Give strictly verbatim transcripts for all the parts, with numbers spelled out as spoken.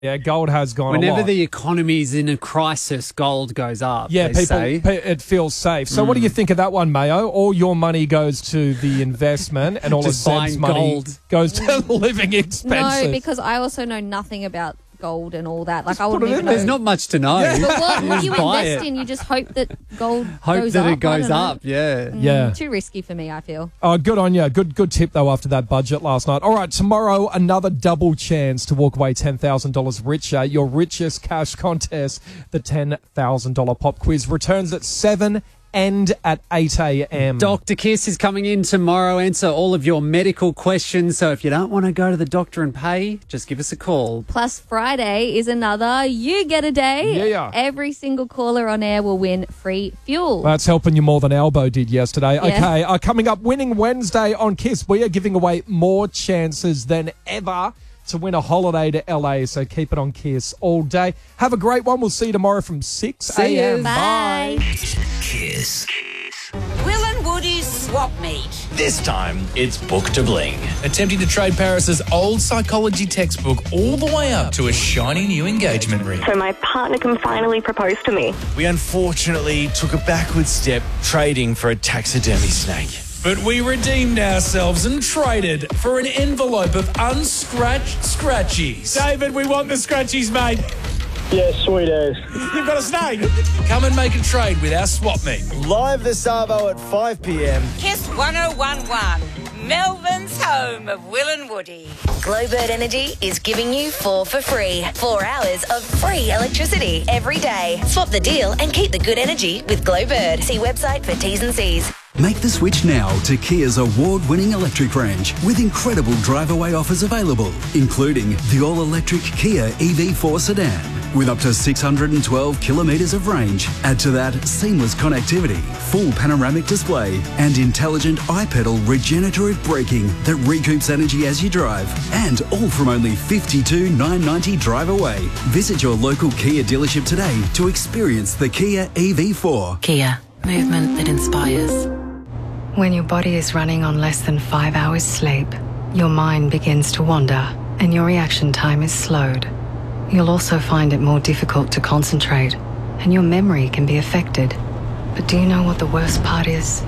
Yeah, gold has gone Whenever a lot. the economy's in a crisis, gold goes up. Yeah, they people, say. pe- it feels safe. So Mm. what do you think of that one, Mayo? All your money goes to the investment and all Just of Seb's buying money gold. goes to living expenses. No, because I also know nothing about gold and all that. Like I put wouldn't it in even there. know. There's not much to know. But what, what do you Just buy invest it. in? You just hope that gold Hope goes that up. it goes I don't know. up, yeah. Mm, Yeah. Too risky for me, I feel. Oh, good on you. Good good tip, though, after that budget last night. All right, tomorrow, another double chance to walk away ten thousand dollars richer. Your richest cash contest, the ten thousand dollars pop quiz, returns at seven and at eight a.m. Doctor Kiss is coming in tomorrow. Answer all of your medical questions. So if you don't want to go to the doctor and pay, just give us a call. Plus, Friday is another You Get a Day. Yeah. Every single caller on air will win free fuel. That's helping you more than Elbow did yesterday. Yeah. Okay, uh, coming up, Winning Wednesday on Kiss. We are giving away more chances than ever to win a holiday to L A, so keep it on Kiss all day. Have a great one. We'll see you tomorrow from six a.m. Bye. Kiss. Will and Woody's swap meet. This time, it's Book to Bling. Attempting to trade Paris's old psychology textbook all the way up to a shiny new engagement ring. So my partner can finally propose to me. We unfortunately took a backward step trading for a taxidermy snake. But we redeemed ourselves and traded for an envelope of unscratched scratchies. David, we want the scratchies, mate. Yeah, sweet as. You've got a snake. Come and make a trade with our swap meet. Live this Savo at five p.m. Kiss one oh one one. Melbourne's home of Will and Woody. Glowbird Energy is giving you four for free. Four hours of free electricity every day. Swap the deal and keep the good energy with Glowbird. See website for T's and C's. Make the switch now to Kia's award-winning electric range with incredible drive-away offers available, including the all-electric Kia E V four sedan with up to six hundred twelve kilometres of range. Add to that seamless connectivity, full panoramic display and intelligent iPedal regenerative braking that recoups energy as you drive. And all from only fifty-two thousand nine hundred ninety drive away. Visit your local Kia dealership today to experience the Kia E V four. Kia, movement that inspires. When your body is running on less than five hours sleep, your mind begins to wander and your reaction time is slowed. You'll also find it more difficult to concentrate and your memory can be affected. But do you know what the worst part is?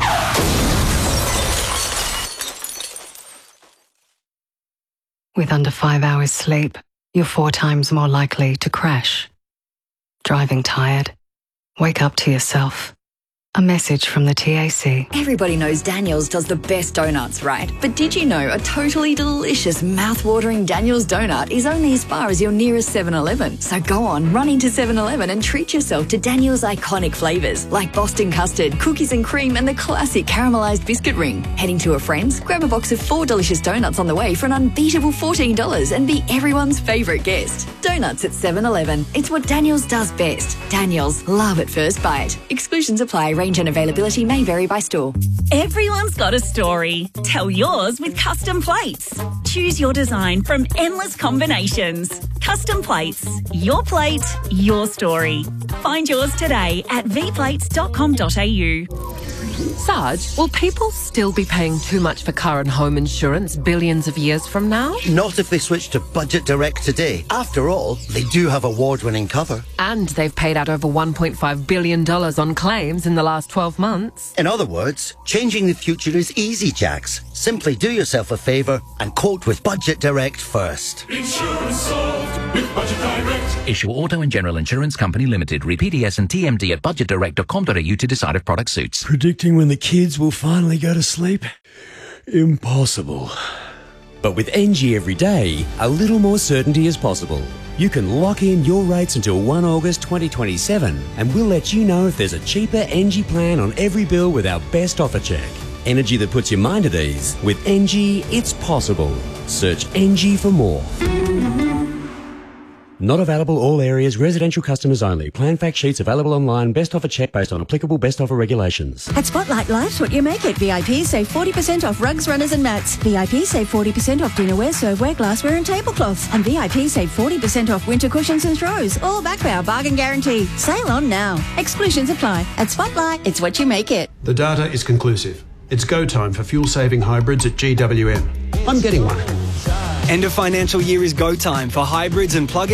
With under five hours sleep, you're four times more likely to crash. Driving tired? Wake up to yourself. A message from the T A C. Everybody knows Daniel's does the best donuts, right? But did you know a totally delicious, mouth-watering Daniel's donut is only as far as your nearest seven eleven? So go on, run into seven eleven and treat yourself to Daniel's iconic flavours like Boston custard, cookies and cream and the classic caramelised biscuit ring. Heading to a friend's? Grab a box of four delicious donuts on the way for an unbeatable fourteen dollars and be everyone's favourite guest. Donuts at seven eleven. It's what Daniel's does best. Daniel's, love at first bite. Exclusions apply. Range and availability may vary by store. Everyone's got a story. Tell yours with Custom Plates. Choose your design from endless combinations. Custom Plates. Your plate, your story. Find yours today at v plates dot com dot a u. Sarge, will people still be paying too much for car and home insurance billions of years from now? Not if they switch to Budget Direct today. After all, they do have award-winning cover. And they've paid out over one point five billion dollars on claims in the last twelve months. In other words, changing the future is easy, Jax. Simply do yourself a favour and quote with Budget Direct first. Insurance solved with Budget Direct. Issue Auto and General Insurance Company Limited. Read P D S and T M D at budget direct dot com dot a u to decide if product suits. Predicting when the kids will finally go to sleep? Impossible. But with N G Everyday, a little more certainty is possible. You can lock in your rates until the first of August twenty twenty-seven and we'll let you know if there's a cheaper N G plan on every bill with our best offer check. Energy that puts your mind at ease. With N G, it's possible. Search N G for more. Not available all areas, residential customers only. Plan fact sheets available online, best offer check based on applicable best offer regulations. At Spotlight, life's what you make it. V I P save forty percent off rugs, runners and mats. V I P save forty percent off dinnerware, serveware, glassware and tablecloths. And V I P save forty percent off winter cushions and throws. All backed by our bargain guarantee. Sale on now. Exclusions apply. At Spotlight, it's what you make it. The data is conclusive. It's go time for fuel-saving hybrids at G W M. I'm getting one. End of financial year is go time for hybrids and plug